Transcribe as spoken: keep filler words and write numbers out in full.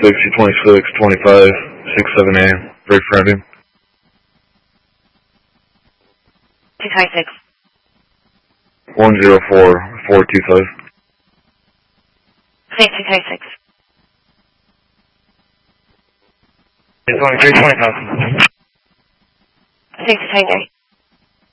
sixty, twenty-six, twenty-five, six seven A, break for ending. two twenty-six. one zero four, four two five. Same two twenty-six. two twenty-three, twenty thousand. Same two twenty-three.